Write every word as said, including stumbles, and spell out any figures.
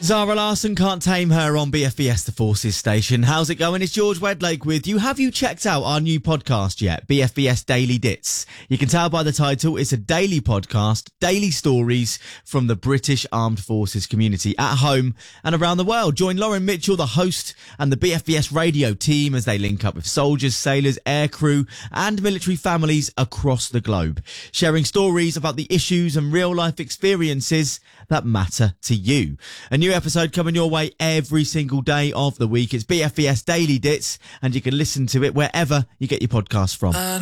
Zara Larsson, Can't Tame Her on B F B S, the Forces station. How's it going? It's George Wedlake with you. Have you checked out our new podcast yet? B F B S Daily Dits. You can tell by the title, it's a daily podcast, daily stories from the British Armed Forces community at home and around the world. Join Lauren Mitchell, the host, and the B F B S radio team as they link up with soldiers, sailors, aircrew, and military families across the globe, sharing stories about the issues and real-life experiences that matter to you. A new episode coming your way every single day of the week. It's B F B S Daily Dits, and you can listen to it wherever you get your podcasts from.